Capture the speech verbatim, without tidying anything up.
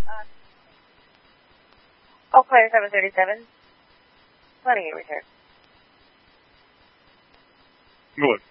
All player seven thirty-seven. Letting you return. Good.